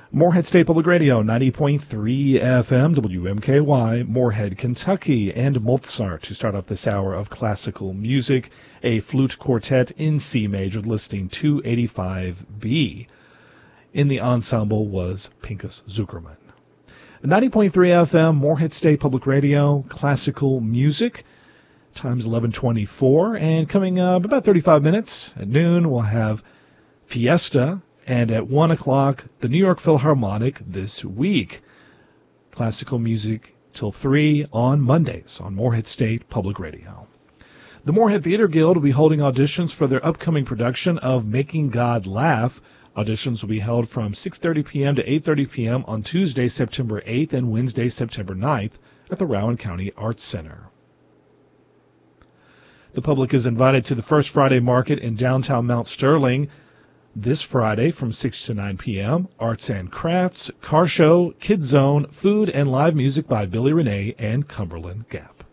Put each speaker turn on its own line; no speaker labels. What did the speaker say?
Morehead State Public Radio, 90.3 FM, WMKY, Morehead, Kentucky, and Mozart to start off this hour of classical music, a flute quartet in C major listing 285B. In the ensemble was Pinchas Zukerman. 90.3 FM, Morehead State Public Radio, classical music. Time's 11:24, and coming up about 35 minutes at noon, we'll have Fiesta. And at 1 o'clock, the New York Philharmonic This Week. Classical music till 3 on Mondays on Morehead State Public Radio. The Morehead Theater Guild will be holding auditions for their upcoming production of Making God Laugh. Auditions will be held from 6:30 p.m. to 8:30 p.m. on Tuesday, September 8th and Wednesday, September 9th at the Rowan County Arts Center. The public is invited to the First Friday Market in downtown Mount Sterling this Friday from 6 to 9 p.m. Arts and crafts, car show, kids zone, food, and live music by Billy Renee and Cumberland Gap.